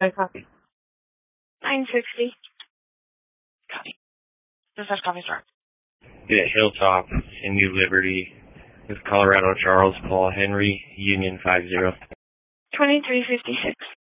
Copy. 960. Copy. Dispatch copy start. Yeah, Hilltop in New Liberty with Colorado Charles Paul Henry, Union 50. 2356.